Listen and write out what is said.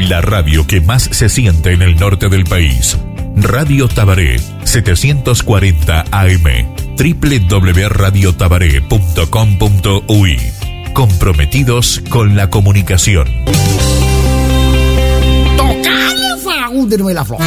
La radio que más se siente en el norte del país. Radio Tabaré, 740 AM, www.radiotabaré.com.uy. Comprometidos con la comunicación. Tocarle, Faúl de la Flor.